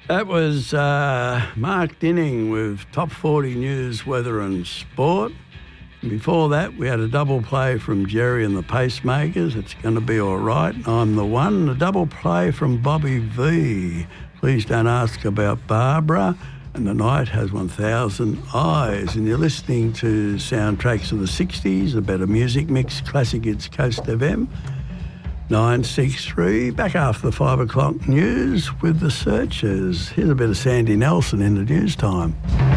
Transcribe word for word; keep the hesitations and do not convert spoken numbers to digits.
That was uh, Mark Dinning with Top forty News, Weather and Sport. Before that, we had a double play from Jerry and the Pacemakers. It's going to be all right. I'm the one. A double play from Bobby V. Please don't ask about Barbara. And the night has one thousand eyes. And you're listening to Soundtracks of the sixties, a better music mix, classic hits, Coast F M. nine six three, back after the five o'clock news with the Searchers. Here's a bit of Sandy Nelson in the news time.